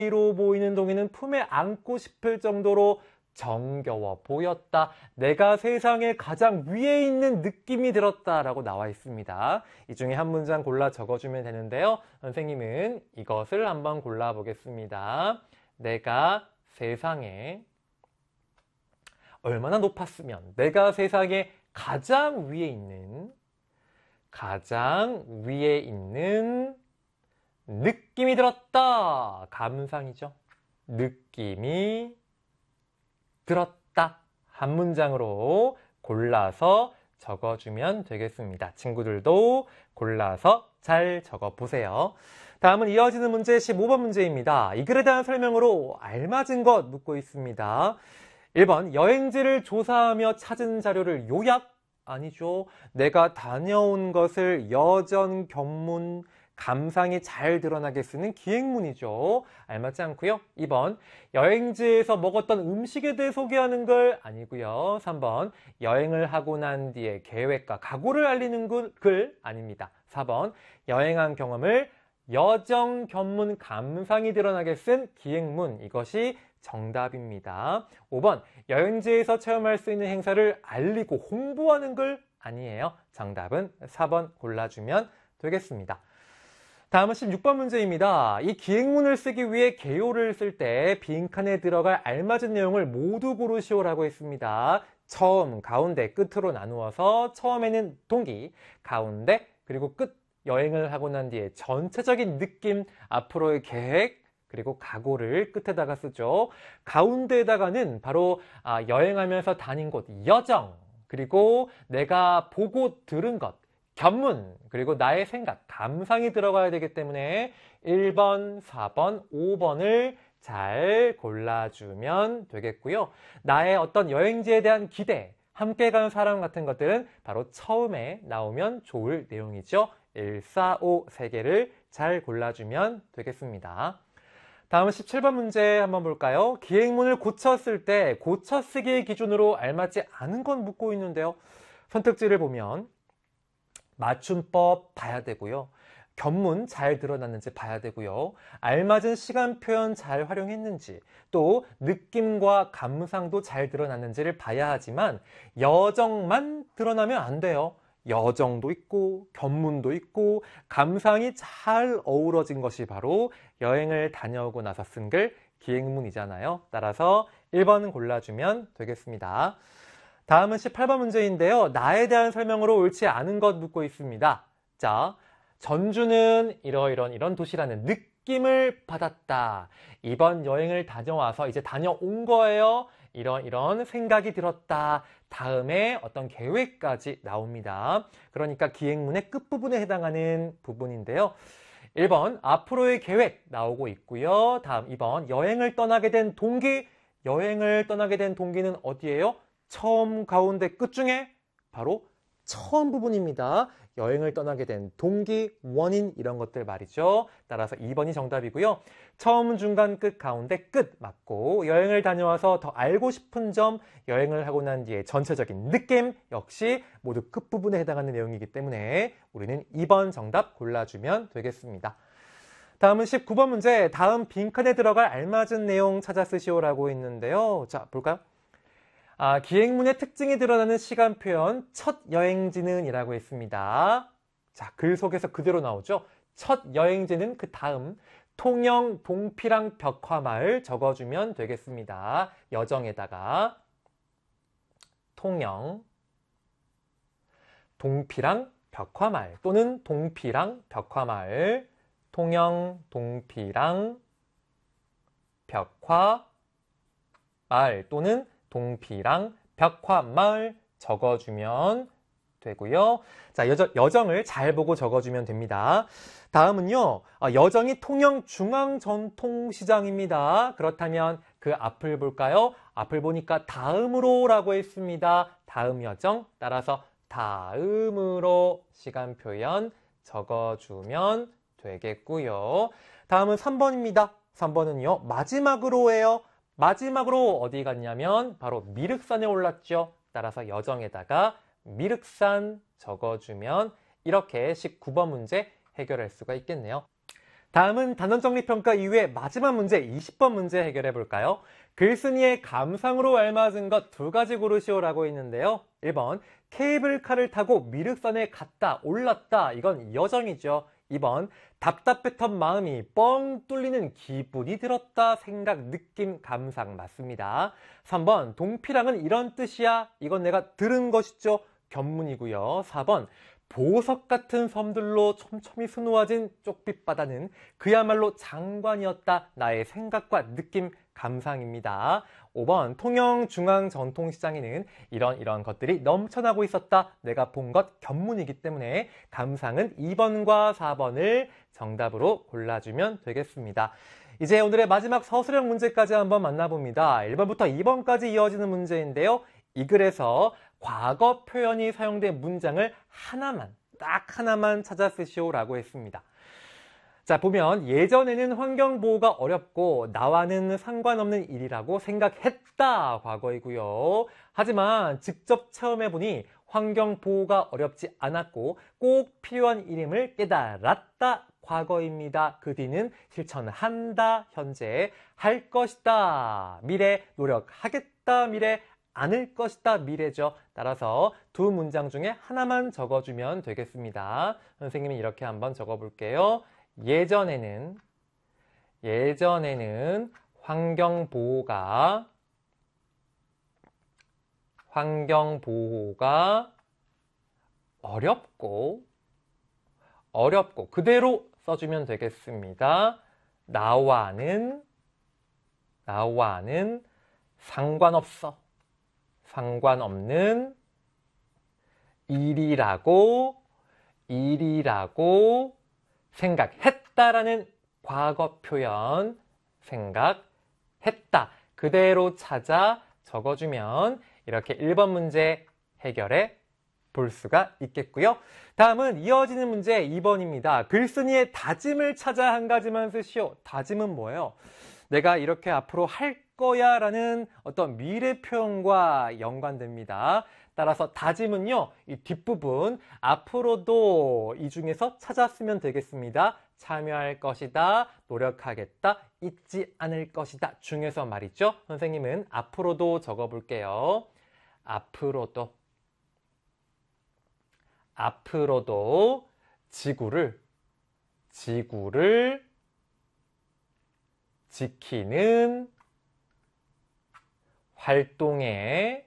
로 보이는 동이는 품에 안고 싶을 정도로 정겨워 보였다. 내가 세상에 가장 위에 있는 느낌이 들었다 라고 나와 있습니다. 이 중에 한 문장 골라 적어주면 되는데요. 선생님은 이것을 한번 골라 보겠습니다. 내가 세상에 얼마나 높았으면 내가 세상에 가장 위에 있는 느낌이 들었다. 감상이죠. 느낌이 들었다. 한 문장으로 골라서 적어주면 되겠습니다. 친구들도 골라서 잘 적어보세요. 다음은 이어지는 문제 15번 문제입니다. 이 글에 대한 설명으로 알맞은 것 묻고 있습니다. 1번 여행지를 조사하며 찾은 자료를 요약? 아니죠. 내가 다녀온 것을 여전, 견문, 감상이 잘 드러나게 쓰는 기행문이죠. 알맞지 않고요. 2번 여행지에서 먹었던 음식에 대해 소개하는 걸 아니고요. 3번 여행을 하고 난 뒤에 계획과 각오를 알리는 글 아닙니다. 4번 여행한 경험을 여정, 견문, 감상이 드러나게 쓴 기행문, 이것이 정답입니다. 5번 여행지에서 체험할 수 있는 행사를 알리고 홍보하는 글 아니에요. 정답은 4번 골라주면 되겠습니다. 다음은 16번 문제입니다. 이 기행문을 쓰기 위해 개요를 쓸 때 빈칸에 들어갈 알맞은 내용을 모두 고르시오라고 했습니다. 처음, 가운데, 끝으로 나누어서 처음에는 동기, 가운데, 그리고 끝, 여행을 하고 난 뒤에 전체적인 느낌, 앞으로의 계획, 그리고 각오를 끝에다가 쓰죠. 가운데에다가는 바로 여행하면서 다닌 곳, 여정, 그리고 내가 보고 들은 것, 견문, 그리고 나의 생각, 감상이 들어가야 되기 때문에 1번, 4번, 5번을 잘 골라주면 되겠고요. 나의 어떤 여행지에 대한 기대, 함께 간 사람 같은 것들은 바로 처음에 나오면 좋을 내용이죠. 1, 4, 5 세 개를 잘 골라주면 되겠습니다. 다음은 17번 문제 한번 볼까요? 기행문을 고쳤을 때 고쳐쓰기의 기준으로 알맞지 않은 건 묻고 있는데요. 선택지를 보면 맞춤법 봐야 되고요. 견문 잘 드러났는지 봐야 되고요. 알맞은 시간 표현 잘 활용했는지, 또 느낌과 감상도 잘 드러났는지를 봐야 하지만 여정만 드러나면 안 돼요. 여정도 있고 견문도 있고 감상이 잘 어우러진 것이 바로 여행을 다녀오고 나서 쓴 글 기행문이잖아요. 따라서 1번 골라주면 되겠습니다. 다음은 18번 문제인데요. 나에 대한 설명으로 옳지 않은 것 묻고 있습니다. 자, 전주는 이런 도시라는 느낌을 받았다. 이번 여행을 다녀와서 이제 다녀온 거예요. 이런 생각이 들었다. 다음에 어떤 계획까지 나옵니다. 그러니까 기행문의 끝부분에 해당하는 부분인데요. 1번 앞으로의 계획 나오고 있고요. 다음 2번 여행을 떠나게 된 동기. 여행을 떠나게 된 동기는 어디예요? 처음, 가운데, 끝 중에 바로 처음 부분입니다. 여행을 떠나게 된 동기, 원인 이런 것들 말이죠. 따라서 2번이 정답이고요. 처음, 중간, 끝, 가운데, 끝 맞고 여행을 다녀와서 더 알고 싶은 점, 여행을 하고 난 뒤에 전체적인 느낌 역시 모두 끝부분에 해당하는 내용이기 때문에 우리는 2번 정답 골라주면 되겠습니다. 다음은 19번 문제, 다음 빈칸에 들어갈 알맞은 내용 찾아 쓰시오라고 있는데요. 자, 볼까요? 기행문의 특징이 드러나는 시간 표현, 첫 여행지는 이라고 했습니다. 자, 글 속에서 그대로 나오죠. 첫 여행지는 그 다음 통영, 동피랑, 벽화마을 적어주면 되겠습니다. 여정에다가 통영, 동피랑, 벽화마을 또는 동피랑, 벽화마을, 통영, 동피랑, 벽화마을 또는 동피랑 벽화마을 적어주면 되고요. 자, 여정을 잘 보고 적어주면 됩니다. 다음은요, 여정이 통영 중앙전통시장입니다. 그렇다면 그 앞을 볼까요? 앞을 보니까 다음으로 라고 했습니다. 다음 여정, 따라서 다음으로 시간 표현 적어주면 되겠고요. 다음은 3번입니다. 3번은요, 마지막으로예요. 마지막으로 어디 갔냐면 바로 미륵산에 올랐죠. 따라서 여정에다가 미륵산 적어주면 이렇게 19번 문제 해결할 수가 있겠네요. 다음은 단원정리평가 이후에 마지막 문제 20번 문제 해결해 볼까요? 글쓴이의 감상으로 알맞은 것 두 가지 고르시오라고 있는데요. 1번 케이블카를 타고 미륵산에 갔다 올랐다. 이건 여정이죠. 2번 답답했던 마음이 뻥 뚫리는 기분이 들었다. 생각, 느낌, 감상 맞습니다. 3번 동피랑은 이런 뜻이야. 이건 내가 들은 것이죠. 견문이고요. 4번 보석 같은 섬들로 촘촘히 수놓아진 쪽빛바다는 그야말로 장관이었다. 나의 생각과 느낌, 감상입니다. 5번 통영중앙전통시장에는 이런 것들이 넘쳐나고 있었다. 내가 본 것 견문이기 때문에 감상은 2번과 4번을 정답으로 골라주면 되겠습니다. 이제 오늘의 마지막 서술형 문제까지 한번 만나봅니다. 1번부터 2번까지 이어지는 문제인데요. 이 글에서 과거 표현이 사용된 문장을 딱 하나만 찾아 쓰시오라고 했습니다. 자, 보면 예전에는 환경보호가 어렵고 나와는 상관없는 일이라고 생각했다 과거이고요. 하지만 직접 체험해보니 환경보호가 어렵지 않았고 꼭 필요한 일임을 깨달았다 과거입니다. 그 뒤는 실천한다 현재, 할 것이다 미래, 노력하겠다 미래, 않을 것이다 미래죠. 따라서 두 문장 중에 하나만 적어주면 되겠습니다. 선생님이 이렇게 한번 적어볼게요. 예전에는 환경보호가 어렵고 그대로 써주면 되겠습니다. 나와는 상관없는 일이라고 생각했다라는 과거 표현, 생각했다 그대로 찾아 적어주면 이렇게 1번 문제 해결해 볼 수가 있겠고요. 다음은 이어지는 문제 2번입니다. 글쓴이의 다짐을 찾아 한 가지만 쓰시오. 다짐은 뭐예요? 내가 이렇게 앞으로 할 거야 라는 어떤 미래 표현과 연관됩니다. 따라서 다짐은요, 이 뒷부분 앞으로도 이 중에서 찾았으면 되겠습니다. 참여할 것이다, 노력하겠다, 잊지 않을 것이다 중에서 말이죠. 선생님은 앞으로도 적어볼게요. 앞으로도 지구를 지키는 활동에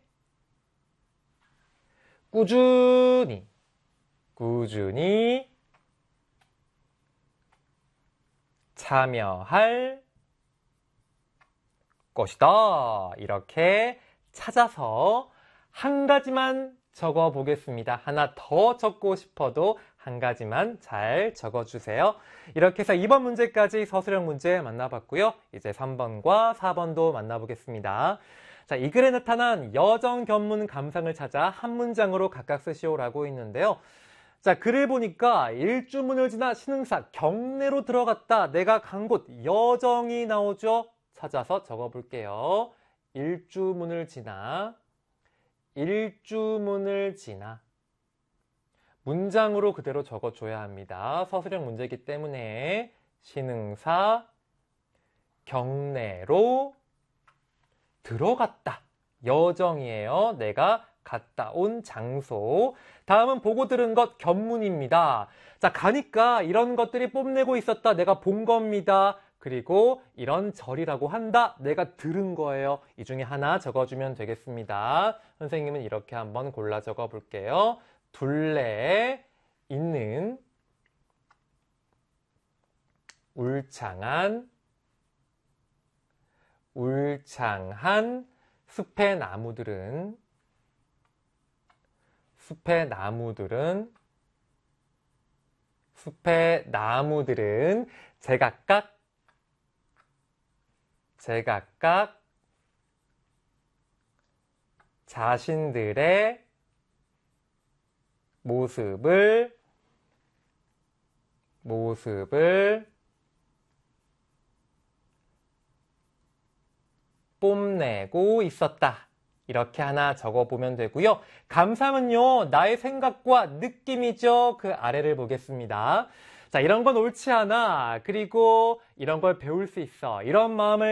꾸준히 참여할 것이다. 이렇게 찾아서 한 가지만 적어 보겠습니다. 하나 더 적고 싶어도 한 가지만 잘 적어주세요. 이렇게 해서 2번 문제까지 서술형 문제 만나봤고요. 이제 3번과 4번도 만나보겠습니다. 자, 이 글에 나타난 여정, 견문, 감상을 찾아 한 문장으로 각각 쓰시오라고 있는데요. 자, 글을 보니까 일주문을 지나 신흥사 경내로 들어갔다. 내가 간 곳 여정이 나오죠. 찾아서 적어볼게요. 일주문을 지나 문장으로 그대로 적어줘야 합니다. 서술형 문제이기 때문에 신흥사 경내로 들어갔다. 여정이에요. 내가 갔다 온 장소. 다음은 보고 들은 것 견문입니다. 자, 가니까 이런 것들이 뽐내고 있었다. 내가 본 겁니다. 그리고 이런 절이라고 한다. 내가 들은 거예요. 이 중에 하나 적어주면 되겠습니다. 선생님은 이렇게 한번 골라 적어볼게요. 둘레에 있는 울창한 숲의 나무들은 제각각 자신들의 모습을 뽐내고 있었다. 이렇게 하나 적어보면 되고요. 감상은요, 나의 생각과 느낌이죠. 그 아래를 보겠습니다. 자, 이런 건 옳지 않아. 그리고 이런 걸 배울 수 있어. 이런 마음을